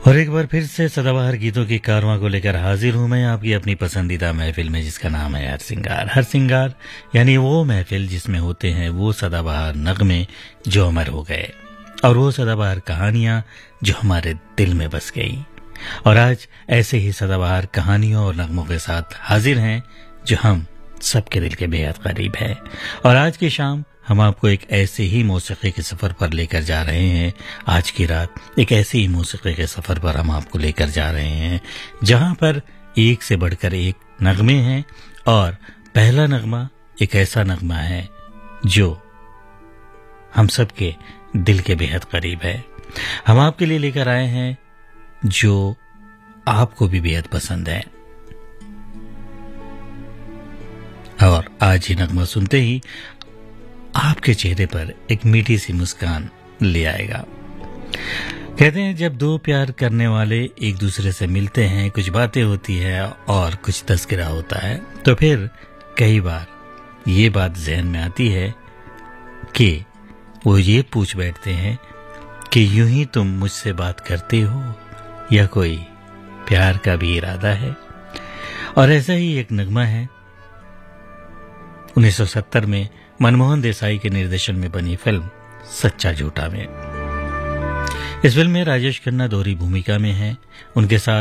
और एक बार फिर से सदाबहार गीतों की कारवां को लेकर हाजिर हूं मैं आपकी अपनी पसंदीदा महफिल में, जिसका नाम है हर सिंगार। हर सिंगार यानी वो महफिल जिसमें होते हैं वो सदाबहार नगमे जो अमर हो गए और वो सदाबहार कहानियां जो हमारे दिल में बस गई। और आज ऐसे ही सदाबहार कहानियों और नगमों के साथ हाजिर हैं जो हम सबके दिल के बेहद करीब है। और आज की शाम हम आपको एक ऐसे ही मौसीकी के सफर पर लेकर जा रहे हैं। आज की रात एक ऐसे ही मौसीकी के सफर पर हम आपको लेकर जा रहे हैं जहां पर एक से बढ़कर एक नगमे हैं। और पहला नगमा एक ऐसा नगमा है जो हम सबके दिल के बेहद करीब है। हम आपके लिए लेकर आए हैं जो आपको भी बेहद पसंद है। और आज ही नगमा सुनते ही आपके चेहरे पर एक मीठी सी मुस्कान ले आएगा। कहते हैं जब दो प्यार करने वाले एक दूसरे से मिलते हैं, कुछ बातें होती है और कुछ तज़किरा होता है, तो फिर कई बार ये बात ज़हन में आती है कि वो ये पूछ बैठते हैं कि यूं ही तुम मुझसे बात करते हो या कोई प्यार का भी इरादा है। और ऐसा ही एक नगमा है 1970 में मनमोहन देसाई के निर्देशन में बनी फिल्म सच्चा झूठा में। इस फिल्म में राजेश खन्ना दोहरी भूमिका में हैं। उनके साथ